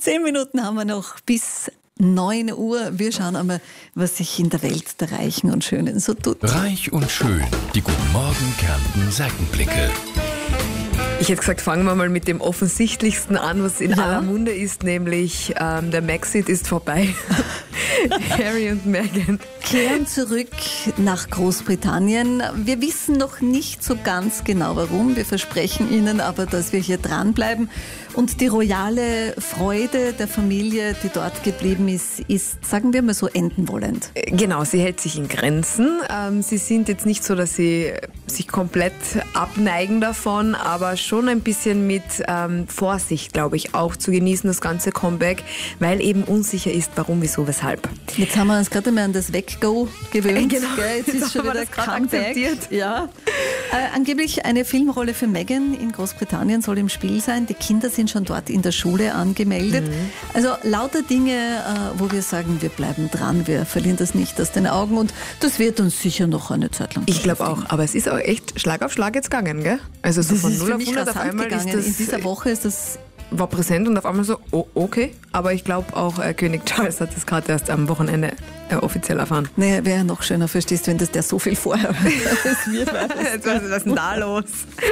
10 Minuten haben wir noch bis 9 Uhr. Wir schauen einmal, was sich in der Welt der Reichen und Schönen so tut. Reich und schön, die Guten Morgen Kärnten Seitenblicke. Ich hätte gesagt, fangen wir mal mit dem Offensichtlichsten an, was in aller Munde ist, nämlich der Maxit ist vorbei. Harry und Meghan Kehren zurück nach Großbritannien. Wir wissen noch nicht so ganz genau warum. Wir versprechen Ihnen aber, dass wir hier dranbleiben. Und die royale Freude der Familie, die dort geblieben ist, sagen wir mal so, enden wollend. Genau, sie hält sich in Grenzen. Sie sind jetzt nicht so, dass sie sich komplett abneigen davon, aber schon ein bisschen mit Vorsicht, glaube ich, auch zu genießen, das ganze Comeback, weil eben unsicher ist, warum, wieso, weshalb. Jetzt haben wir uns gerade mal an das Weggo gewöhnt. Genau. Gell? Jetzt ist schon wieder Comeback. Akzeptiert. Ja. Angeblich eine Filmrolle für Meghan in Großbritannien soll im Spiel sein. Die Kinder sind schon dort in der Schule angemeldet. Also lauter Dinge, wo wir sagen, wir bleiben dran, wir verlieren das nicht aus den Augen und das wird uns sicher noch eine Zeit lang Ich glaube auch, aber es ist auch echt Schlag auf Schlag jetzt gegangen, gell? Also so das von ist 0 für auf mich 100 auf rasant einmal gegangen. ist das... In dieser Woche ist das... war präsent und auf einmal so, oh, okay. Aber ich glaube auch König Charles hat das gerade erst am Wochenende offiziell erfahren. Naja, wäre ja noch schöner, verstehst du, wenn das der so viel vorher als wir weiß. Was ist denn da los?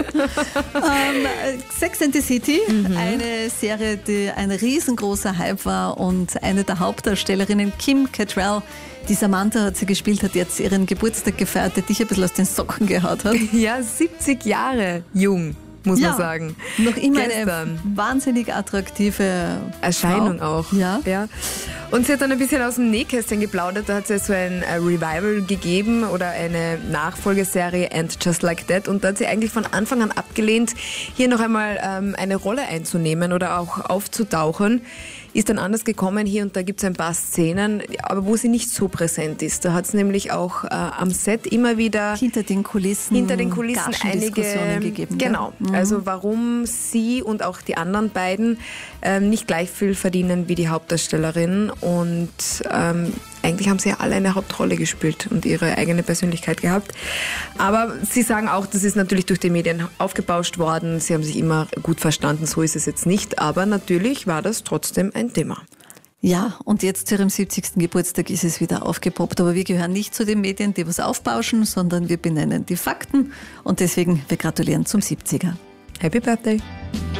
Sex and the City, eine Serie, die ein riesengroßer Hype war und eine der Hauptdarstellerinnen, Kim Cattrall, die Samantha hat sie gespielt, hat jetzt ihren Geburtstag gefeiert, der dich ein bisschen aus den Socken gehaut hat. Ja, 70 Jahre jung, muss man sagen. Noch immer Gestern. eine wahnsinnig attraktive Erscheinung Frau. auch. Ja. Und sie hat dann ein bisschen aus dem Nähkästchen geplaudert. Da hat es so ein Revival gegeben oder eine Nachfolgeserie And Just Like That. Und da hat sie eigentlich von Anfang an abgelehnt, hier noch einmal eine Rolle einzunehmen oder auch aufzutauchen. Ist dann anders gekommen. Hier und da gibt es ein paar Szenen, aber wo sie nicht so präsent ist. Da hat es nämlich auch am Set immer wieder hinter den Kulissen einige Diskussionen gegeben. Genau. Ja? Also warum sie und auch die anderen beiden nicht gleich viel verdienen wie die Hauptdarstellerin. Und eigentlich haben sie ja alle eine Hauptrolle gespielt und ihre eigene Persönlichkeit gehabt. Aber sie sagen auch, das ist natürlich durch die Medien aufgebauscht worden. Sie haben sich immer gut verstanden, so ist es jetzt nicht. Aber natürlich war das trotzdem ein Thema. Ja, und jetzt zu ihrem 70. Geburtstag ist es wieder aufgepoppt. Aber wir gehören nicht zu den Medien, die was aufbauschen, sondern wir benennen die Fakten. Und deswegen, wir gratulieren zum 70er. Happy Birthday!